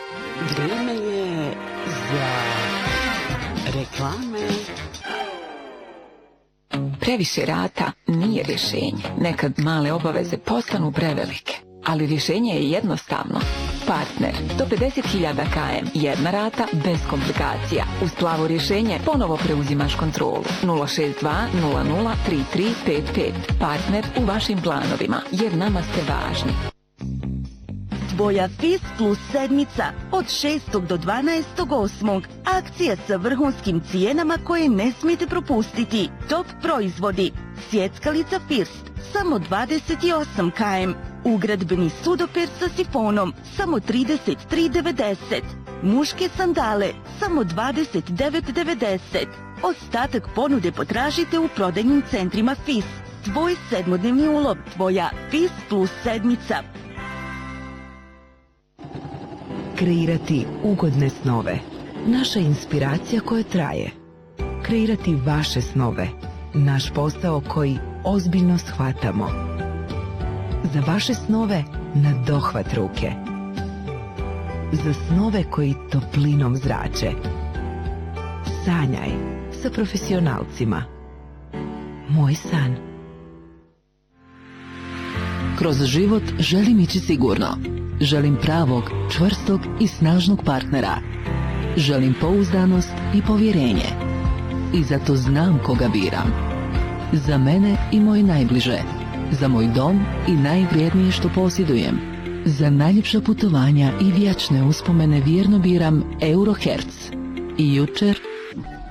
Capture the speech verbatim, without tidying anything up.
Vrijeme je za reklame. Previše rata nije rješenje. Nekad male obaveze postanu prevelike. Ali rješenje je jednostavno. Partner. Do pedeset hiljada km. Jedna rata bez komplikacija. Uz plavo rješenje ponovo preuzimaš kontrolu. nula šest dva nula nula tri tri pet pet. Partner u vašim planovima. Jer nama ste važni. Tvoja Fis Plus sedmica od šestog do dvanaestog osmog Akcija sa vrhunskim cijenama koje ne smijete propustiti. Top proizvodi. Sjeckalica First samo dvadeset osam kilometara. Ugradbeni sudoper sa sifonom samo trideset tri devedeset. Muške sandale samo dvadeset devet devedeset. Ostatak ponude potražite u prodajnim centrima Fis. Tvoj sedmodnevni ulov. Tvoja Fis Plus sedmica. Kreirati ugodne snove. Naša inspiracija koja traje. Kreirati vaše snove. Naš posao koji ozbiljno shvatamo. Za vaše snove na dohvat ruke. Za snove koji toplinom zrače. Sanjaj sa profesionalcima. Moj san. Kroz život želim ići sigurno. Želim pravog, čvrstog i snažnog partnera. Želim pouzdanost i povjerenje. I zato znam koga biram. Za mene i moje najbliže. Za moj dom i najvrijednije što posjedujem. Za najljepša putovanja i vječne uspomene vjerno biram Eurohertz. I jučer